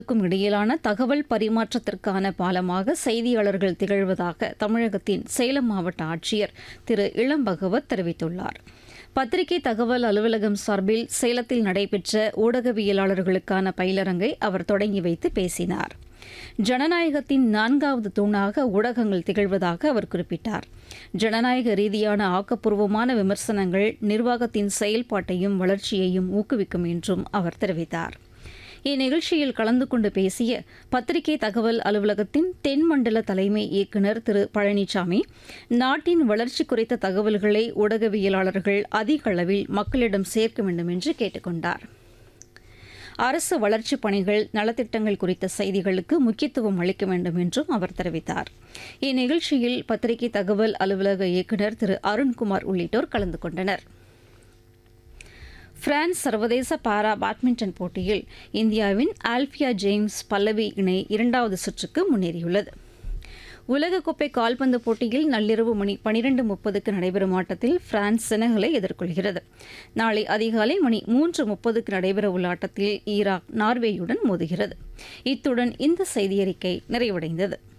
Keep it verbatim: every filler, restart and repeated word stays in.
க்கும் இடையிலான தகவல் பரிமாற்றத்திற்கான பாலமாக செய்தியாளர்கள் திகழ்வதாக தமிழகத்தின் சேலம் மாவட்ட ஆட்சியர் திரு இளம் பகவத் தெரிவித்துள்ளார். பத்திரிகை தகவல் அலுவலகம் சார்பில் சேலத்தில் நடைபெற்ற ஊடகவியலாளர்களுக்கான பயிலரங்கை அவர் தொடங்கி வைத்து பேசினார். ஜனநாயகத்தின் நான்காவது தூணாக ஊடகங்கள் திகழ்வதாக அவர் குறிப்பிட்டார். ஜனநாயக ரீதியான ஆக்கப்பூர்வமான விமர்சனங்கள் நிர்வாகத்தின் செயல்பாட்டையும் வளர்ச்சியையும் ஊக்குவிக்கும் என்றும் அவர் தெரிவித்தார். இந்நிகழ்ச்சியில் கலந்து கொண்டு பேசிய பத்திரிகை தகவல் அலுவலகத்தின் தென்மண்டல தலைமை இயக்குநர் திரு பழனிசாமி, நாட்டின் வளர்ச்சி குறித்த தகவல்களை ஊடகவியலாளர்கள் அதிக அளவில் மக்களிடம் சேர்க்க வேண்டும் என்று கேட்டுக் கொண்டார். அரசு வளர்ச்சிப் பணிகள், நலத்திட்டங்கள் குறித்த செய்திகளுக்கு முக்கியத்துவம் அளிக்க வேண்டும் என்றும் அவர் தெரிவித்தார். இந்நிகழ்ச்சியில் பத்திரிகை தகவல் அலுவலக இயக்குநர் திரு அருண்குமார் உள்ளிட்டோர் கலந்து கொண்டனர். பிரான்ஸ் சர்வதேச பாரா பேட்மிண்டன் போட்டியில் இந்தியாவின் ஆல்பியா ஜேம்ஸ் பல்லவி இணை இரண்டாவது சுற்றுக்கு முன்னேறியுள்ளது. உலகக்கோப்பை கால்பந்து போட்டியில் நள்ளிரவு மணி பனிரெண்டு முப்பதுக்கு நடைபெறும் ஆட்டத்தில் பிரான்ஸ் செனகலை எதிர்கொள்கிறது. நாளை அதிகாலை மணி மூன்று முப்பதுக்கு நடைபெறவுள்ள ஆட்டத்தில் ஈராக் நார்வேயுடன் மோதுகிறது. இத்துடன் இந்த செய்தியறிக்கை நிறைவடைந்தது.